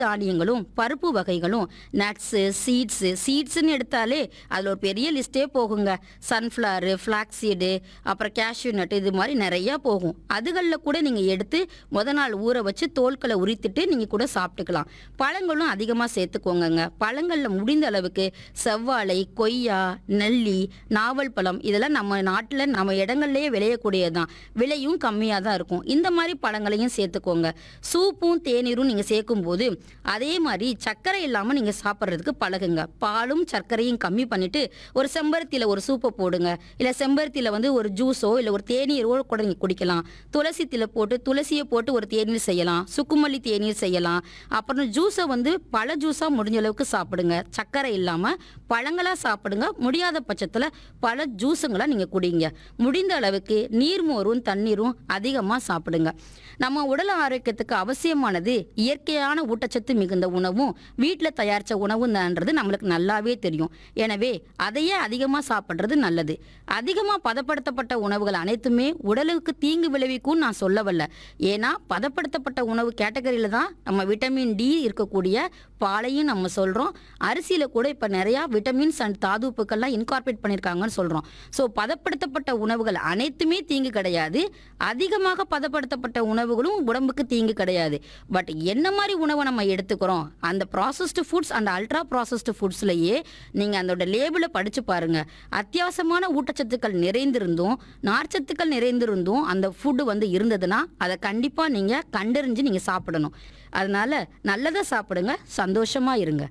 தானியங்களும் பருப்பு வகைகளும் நட்ஸு சீட்ஸ்ன்னு எடுத்தாலே அதில் ஒரு பெரிய லிஸ்ட்டே போகுங்க. சன்ஃப்ளவரு, ஃப்ளாக்ஸீடு, அப்புறம் கேஷ்யூ நட்டு, இது மாதிரி நிறையா போகும். அதுகளில் கூட நீங்கள் எடுத்து நாள் ஊற வச்சு தோல்களை உரித்துட்டு நீங்கள் கூட சாப்பிட்டுக்கலாம். பழங்களும் அதிகமாக சேர்த்துக்கோங்கங்க. பழங்களில் முடிந்த அளவுக்கு செவ்வாழை, கொய்யா, நெல்லி, நாவல் பழம் இதெல்லாம் நம்ம நாட்டில் நம்ம இடங்கள்லேயே விளையக்கூடியது தான். விலையும் கம்மியாக தான் இருக்கும். இந்த மாதிரி பழங்களையும் சேர்த்துக்கோங்க. சூப்பும் தேநீரும் நீங்கள் சேர்க்கும்போது அதே மாதிரி சர்க்கரை இல்லாமல் நீங்கள் சாப்பிட்றதுக்கு பழகுங்க. பாலும் சர்க்கரையும் கம்மி பண்ணிட்டு ஒரு செம்பருத்தியில் ஒரு சூப்பை போடுங்க. இல்லை செம்பருத்தியில் ஒரு ஜூஸோ இல்லை ஒரு தேநீரோ கூட நீங்கள் குடிக்கலாம். துளசியை போட்டு ஒரு தேநீர் செய்யலாம். சுக்குமல்லி தேநீர் செய்யலாம். அப்புறம் ஜூஸை பழ ஜூஸாக முடிஞ்ச அளவுக்கு சாப்பிடுங்க. சர்க்கரை இல்லாமல் பழங்களாக சாப்பிடுங்க. முடியாத பட்சத்தில் பழ ஜூஸுங்களாக நீங்கள் குடிங்க. முடிந்த அளவுக்கு நீர்மோரும் தண்ணீரும் அதிகமாக சாப்பிடுங்க. நம்ம உடல் ஆரோக்கியத்துக்கு அவசியமானது இயற்கையான ஊட்டச்சத்து மிகுந்த உணவும் வீட்டில் தயாரித்த உணவும் தான்றது நம்மளுக்கு நல்லாவே தெரியும். எனவே அதையே அதிகமாக சாப்பிட்றது நல்லது. அதிகமாக பதப்படுத்தப்பட்ட உணவுகள் அனைத்துமே உடலுக்கு தீங்கு விளைவிக்கும்னு நான் சொல்லவல்ல. ஏன்னா பதப்படுத்தப்பட்ட உணவு கேட்டகரியில் தான் நம்ம விட்டமின் டி இருக்கக்கூடிய பாலையும் நம்ம சொல்கிறோம். அரிசியில் கூட இப்போ நிறையா விட்டமின்ஸ் அண்ட் தாதுப்புக்கள்லாம் இன்கார்பரேட் பண்ணியிருக்காங்கன்னு சொல்கிறோம். ஸோ பதப்படுத்தப்பட்ட உணவுகள் அனைத்துமே தீங்கு கிடையாது. அதிகமாக பதப்படுத்தப்பட்ட உணவுகளும் உடம்புக்கு தீங்கு கிடையாது. பட் என்ன மாதிரி உணவை நம்ம எடுத்துக்கிறோம், அந்த processed foods and ultra processed ஃபுட்ஸ்லையே நீங்கள் அதோட லேபிளை படித்து பாருங்கள். அத்தியாவசியமான ஊட்டச்சத்துக்கள் நிறைந்திருந்தும் நார்ச்சத்துக்கள் நிறைந்திருந்தும் அந்த ஃபுட்டு இருந்ததுன்னா அதை கண்டிப்பாக நீங்கள் கண்டறிஞ்சு நீங்கள் சாப்பிடணும். அதனால நல்லதை சாப்பிடுங்க, சந்தோஷமா இருங்க.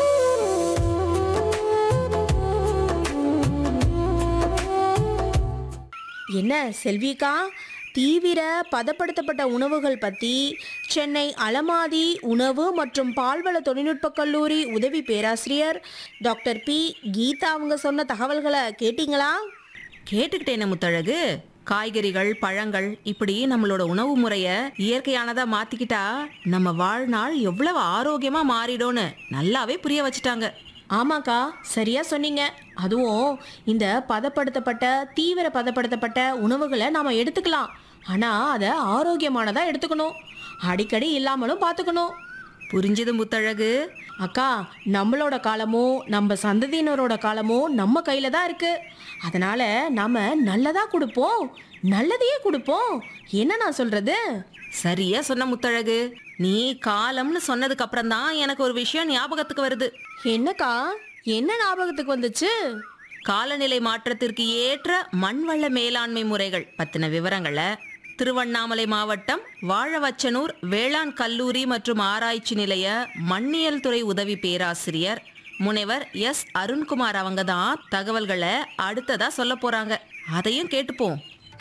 என்ன செல்விக்கா, தீவிர பதப்படுத்தப்பட்ட உணவுகள் பற்றி சென்னை அலமாதி உணவு மற்றும் பால்வள தொழில்நுட்ப கல்லூரி உதவி பேராசிரியர் டாக்டர் பி கீதா அவங்க சொன்ன தகவல்களை கேட்டிங்களா? கேட்டுக்கிட்டேனே முத்தழகு. காய்கறிகள், பழங்கள் இப்படி நம்மளோட உணவு முறையை இயற்கையானதா மாத்திக்கிட்டா நம்ம வாழ்நாள் எவ்வளவு ஆரோக்கியமா மாறிடும்னு நல்லாவே புரிய வச்சுட்டாங்க. ஆமாக்கா, சரியா சொன்னீங்க. அதுவும் இந்த தீவிர பதப்படுத்தப்பட்ட உணவுகளை நாம் எடுத்துக்கலாம். ஆனால் அதை ஆரோக்கியமானதாக எடுத்துக்கணும். அடிக்கடி இல்லாமலும் பார்த்துக்கணும். புரிஞ்சது முத்தழகு. அக்கா, நம்மளோட காலமும் நம்ம சந்ததியினரோட காலமும் நம்ம கையில் தான் இருக்கு. அதனால நாம நல்லதா கொடுப்போம், நல்லதையே கொடுப்போம். என்ன நான் சொல்றது? சரியா சொன்ன முத்தழகு. நீ காலம்னு சொன்னதுக்கு அப்புறம் தான் எனக்கு ஒரு விஷயம் ஞாபகத்துக்கு வருது. என்னக்கா, என்ன ஞாபகத்துக்கு வந்துச்சு? காலநிலை மாற்றத்திற்கு ஏற்ற மண்வள மேலாண்மை முறைகள் பத்தின விவரங்களை திருவண்ணாமலை மாவட்டம் வாழவச்சனூர் வேளாண் கல்லூரி மற்றும் ஆராய்ச்சி நிலைய மண்ணியல் துறை உதவி பேராசிரியர் முனைவர் எஸ் அருண்குமார் அவங்க தான் தகவல்களை அடுத்ததா சொல்ல போறாங்க. அதையும் கேட்டுப்போம்.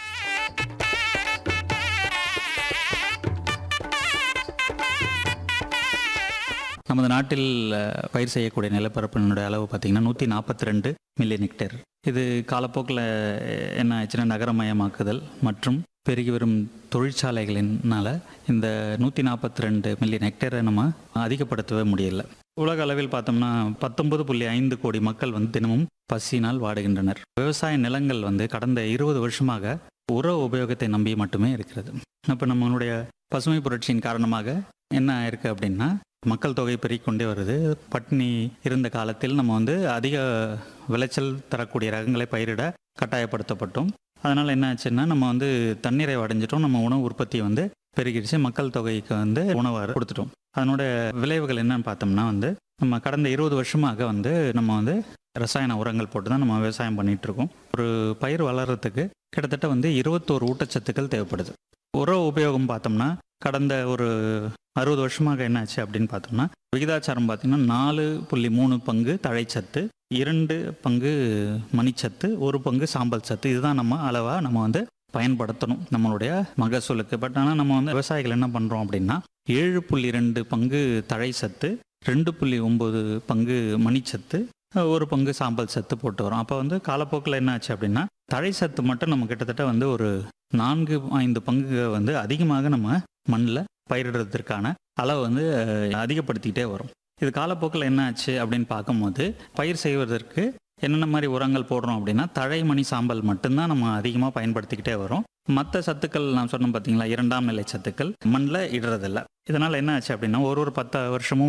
நமது நாட்டில் பயிர் செய்யக்கூடிய நிலப்பரப்பினுடைய அளவு பார்த்திங்கன்னா 142 மில்லியன் ஹெக்டேர். இது காலப்போக்கில் என்ன ஆச்சுன்னா நகரமயமாக்குதல் மற்றும் பெருகி வரும் தொழிற்சாலைகளினால இந்த 142 மில்லியன் ஹெக்டேரை நம்ம அதிகப்படுத்தவே முடியல. உலக அளவில் பார்த்தோம்னா 19.5 கோடி மக்கள் தினமும் பசியினால் வாடுகின்றனர். விவசாய நிலங்கள் கடந்த 20 வருஷமாக உர உபயோகத்தை நம்பி மட்டுமே இருக்கிறது. அப்போ நம்மளுடைய பசுமை புரட்சியின் காரணமாக என்ன ஆயிருக்கு அப்படின்னா மக்கள் தொகை பெருகிக்கொண்டே வருது. பட்டினி இருந்த காலத்தில் நம்ம அதிக விளைச்சல் தரக்கூடிய ரகங்களை பயிரிட கட்டாயப்படுத்தப்பட்டோம். அதனால் என்ன ஆச்சுன்னா நம்ம தண்ணீரை அடைஞ்சிட்டோம். நம்ம உணவு உற்பத்தி பெருகிடுச்சு. மக்கள் தொகைக்கு உணவை கொடுத்துட்டோம். அதனோட விளைவுகள் என்னன்னு பார்த்தோம்னா நம்ம கடந்த 20 வருஷமாக நம்ம ரசாயன உரங்கள் போட்டு தான் நம்ம விவசாயம் பண்ணிட்டு இருக்கோம். ஒரு பயிர் வளர்கிறதுக்கு கிட்டத்தட்ட 21 ஊட்டச்சத்துக்கள் தேவைப்படுது. உர உபயோகம் பார்த்தோம்னா கடந்த ஒரு 60 வருஷமாக என்னாச்சு அப்படின்னு பார்த்தோம்னா விகிதாச்சாரம் பார்த்தீங்கன்னா 4.3 பங்கு தழைச்சத்து, 2 பங்கு மணிச்சத்து, 1 பங்கு சாம்பல் சத்து. இதுதான் நம்ம அளவாக நம்ம பயன்படுத்தணும் நம்மளுடைய மகசூலுக்கு. பட் ஆனால் நம்ம விவசாயிகள் என்ன பண்ணுறோம் அப்படின்னா 7.2 பங்கு தழை சத்து, 2.9 பங்கு மணிச்சத்து, 1 பங்கு சாம்பல் சத்து போட்டு வரோம். அப்போ காலப்போக்கில் என்ன ஆச்சு அப்படின்னா தழை சத்து மட்டும் நம்ம கிட்டத்தட்ட ஒரு 4-5 பங்கு அதிகமாக நம்ம மண்ணில் பயிரிடுறதுக்கான அளவு அதிகப்படுத்திக்கிட்டே வரும். இது காலப்போக்கில் என்ன ஆச்சு அப்படின்னு பார்க்கும்போது பயிர் செய்வதற்கு என்னென்ன மாதிரி உரங்கள் போடுறோம் அப்படின்னா தழைமணி சாம்பல் மட்டும்தான் நம்ம அதிகமாக பயன்படுத்திக்கிட்டே வரோம். மற்ற சத்துக்கள் நான் சொன்னேன் பார்த்தீங்களா, இரண்டாம் நிலை சத்துக்கள் மண்ணில் இடுறதில்ல. இதனால் என்ன ஆச்சு அப்படின்னா ஒரு 10 வருஷமும்